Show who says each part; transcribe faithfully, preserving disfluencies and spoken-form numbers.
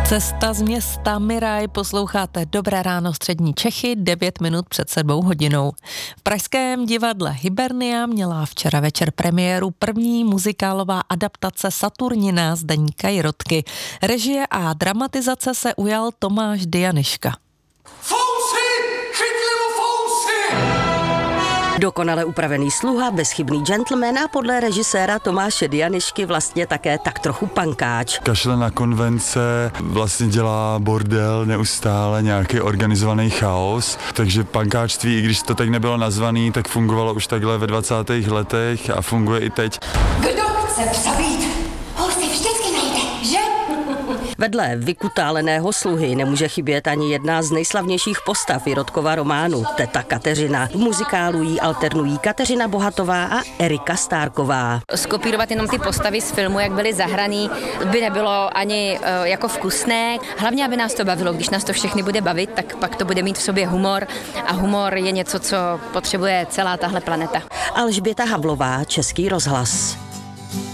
Speaker 1: Cesta z města Miraj, posloucháte Dobré ráno střední Čechy, devět minut před sedmou hodinou. V pražském divadle Hybernia měla včera večer premiéru první muzikálová adaptace Saturnina Zdeňka Jirotky. Režie a dramatizace se ujal Tomáš Dianyška.
Speaker 2: Dokonale upravený sluha, bezchybný gentleman a podle režiséra Tomáše Dianyšky vlastně také tak trochu pankáč.
Speaker 3: Kašle na konvence, vlastně dělá bordel neustále, nějaký organizovaný chaos, takže pankáčství, i když to tak nebylo nazvaný, tak fungovalo už takhle ve dvacátých letech a funguje i teď.
Speaker 4: Kdo chce přabít, ho si vždycky najde, že?
Speaker 2: Vedle vykutáleného sluhy nemůže chybět ani jedna z nejslavnějších postav Jirotkova románu, teta Kateřina. V muzikálu jí alternují Kateřina Bohatová a Erika Stárková.
Speaker 5: Skopírovat jenom ty postavy z filmu, jak byly zahraný, by nebylo ani uh, jako vkusné. Hlavně, aby nás to bavilo. Když nás to všechny bude bavit, tak pak to bude mít v sobě humor a humor je něco, co potřebuje celá tahle planeta.
Speaker 2: Alžběta Havlová, Český rozhlas.